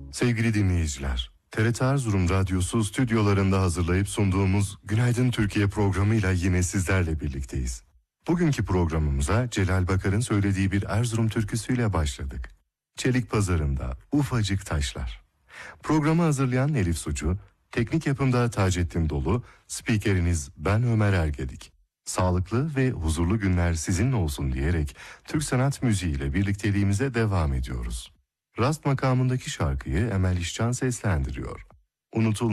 Sevgili dinleyiciler, TRT Erzurum Radyosu stüdyolarında hazırlayıp sunduğumuz Günaydın Türkiye programıyla yine sizlerle birlikteyiz. Bugünkü programımıza Celal Bakar'ın söylediği bir Erzurum türküsüyle başladık. Çelik Pazarı'nda ufacık taşlar. Programı hazırlayan Elif Sucu, teknik yapımda Taceddin Dolu, spikeriniz ben Ömer Ergedik. Sağlıklı ve huzurlu günler sizinle olsun diyerek Türk sanat müziği ile birlikteliğimize devam ediyoruz. Rast makamındaki şarkıyı Emel İşcan seslendiriyor. Unutulmaz